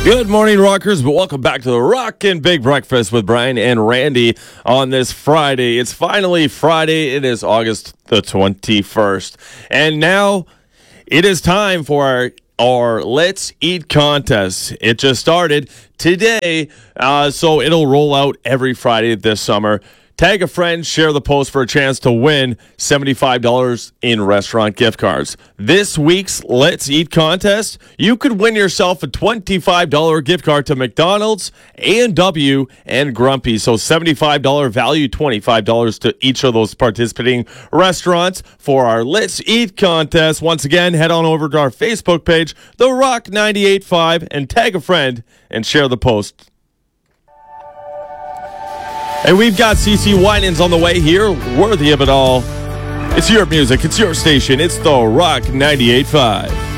Good morning, rockers, but welcome back to the Rockin' Big Breakfast with Brian and Randy on this Friday. It's finally Friday. It is August the 21st. And now it is time for our Let's Eat contest. It just started today, so it'll roll out every Friday this summer. Tag a friend, share the post for a chance to win $75 in restaurant gift cards. This week's Let's Eat contest, you could win yourself a $25 gift card to McDonald's, A&W, and Grumpy. So $75 value, $25 to each of those participating restaurants for our Let's Eat contest. Once again, head on over to our Facebook page, The Rock 98.5, and tag a friend and share the post. And we've got CeCe Winans on the way here, worthy of it all. It's your music, it's your station, it's The Rock 98.5.